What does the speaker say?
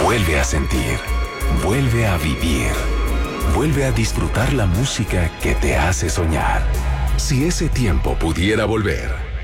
Vuelve a sentir, vuelve a vivir, vuelve a disfrutar la música que te hace soñar. Si ese tiempo pudiera volver,